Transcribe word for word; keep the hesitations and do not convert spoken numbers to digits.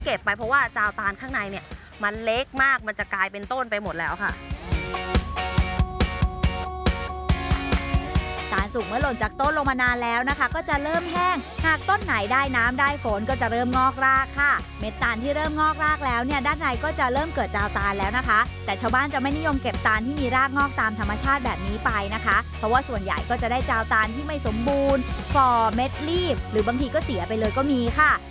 เก็บไปเพราะว่าจาวตาลข้างในเนี่ยมันเล็กมากมันจะกลายเป็นต้นไปหมดแล้วค่ะตาลสุกเมื่อหล่นจากต้นลงมานานแล้วนะคะก็จะเริ่มแห้งหากต้นไหนได้น้ำได้ฝนก็จะเริ่มงอกรากค่ะเม็ดตาลที่เริ่มงอกรากแล้วเนี่ยด้านในก็จะเริ่มเกิดจาวตาลแล้วนะคะแต่ชาวบ้านจะไม่นิยมเก็บตาลที่มีรากงอกตามธรรมชาติแบบนี้ไปนะคะเพราะว่าส่วนใหญ่ก็จะได้จาวตาลที่ไม่สมบูรณ์ฝ่อเม็ดรีบหรือบางทีก็เสียไปเลยก็มีค่ะ